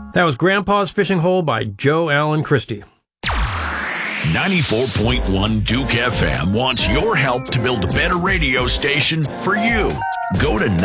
That was Grandpa's Fishing Hole by Joe Allen Christie. 94.1 Duke FM wants your help to build a better radio station for you. Go to